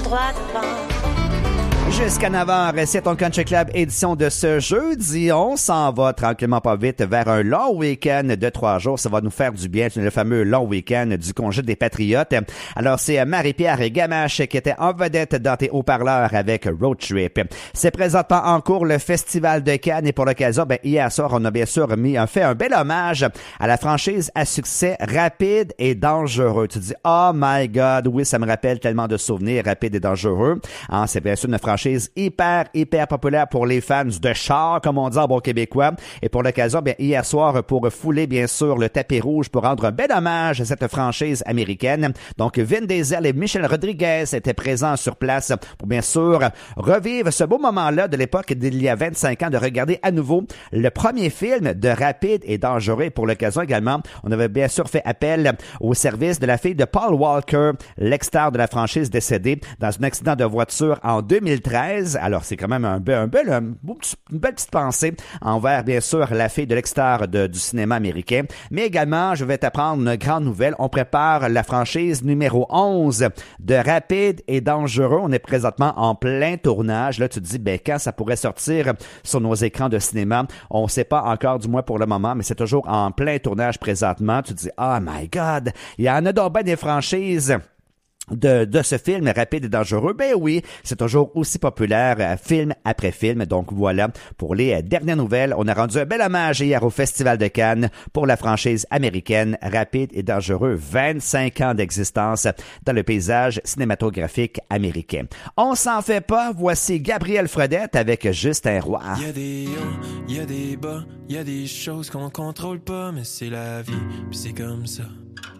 droit devant. Jusqu'à 9h, c'est ton Country Club édition de ce jeudi. On s'en va tranquillement pas vite vers un long week-end de 3 jours. Ça va nous faire du bien. C'est le fameux long week-end du congé des Patriotes. Alors, c'est Marie-Pierre Gamache qui était en vedette dans tes haut-parleurs avec Road Trip. C'est présentement en cours le Festival de Cannes et pour l'occasion, hier soir, on a bien sûr fait un bel hommage à la franchise à succès Rapide et Dangereux. Tu te dis, oh my God, oui, ça me rappelle tellement de souvenirs, Rapide et Dangereux. C'est bien sûr une franchise hyper populaire pour les fans de char, comme on dit en bon québécois. Et pour l'occasion, hier soir, pour fouler, bien sûr, le tapis rouge pour rendre un bel hommage à cette franchise américaine. Donc, Vin Diesel et Michelle Rodriguez étaient présents sur place pour, bien sûr, revivre ce beau moment-là de l'époque d'il y a 25 ans, de regarder à nouveau le premier film de Rapide et Dangereux. Et pour l'occasion également, on avait bien sûr fait appel au service de la fille de Paul Walker, l'ex-star de la franchise décédée dans un accident de voiture en 2013. Alors, c'est quand même une belle petite pensée envers, bien sûr, la fille de l'ex-star du cinéma américain. Mais également, je vais t'apprendre une grande nouvelle. On prépare la franchise numéro 11 de Rapide et Dangereux. On est présentement en plein tournage. Là, tu te dis, quand ça pourrait sortir sur nos écrans de cinéma? On ne sait pas encore, du moins pour le moment, mais c'est toujours en plein tournage présentement. Tu te dis, oh my God, il y en a donc bien des franchises de ce film Rapide et Dangereux. Oui, c'est toujours aussi populaire film après film. Donc voilà, pour les dernières nouvelles, on a rendu un bel hommage hier au Festival de Cannes pour la franchise américaine Rapide et Dangereux. 25 ans d'existence dans le paysage cinématographique américain. On s'en fait pas, voici Gabriel Fredette avec Justin Roy. Il y a des hauts, il y a des bas, il y a des choses qu'on contrôle pas, mais c'est la vie, puis c'est comme ça.